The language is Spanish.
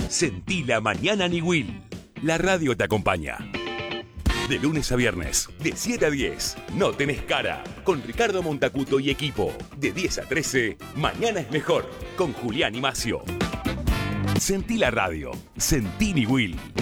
Sentí la mañana Niwil. La radio te acompaña. De lunes a viernes, de 7 a 10, No Tenés Cara, con Ricardo Montacuto y equipo. De 10 a 13, Mañana es Mejor, con Julián y Macio. Sentí la radio. Sentí Niwil.